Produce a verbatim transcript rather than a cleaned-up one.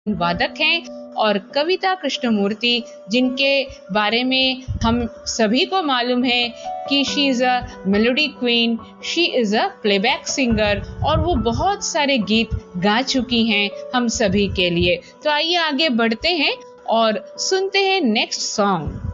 वादक हैं, और कविता कृष्णमूर्ति, जिनके बारे में हम सभी को मालूम है कि she is a melody queen, she is a playback singer, और वो बहुत सारे गीत गा चुकी हैं हम सभी के लिए। तो आइए आगे बढ़ते हैं और सुनते हैं नेक्स्ट सॉन्ग।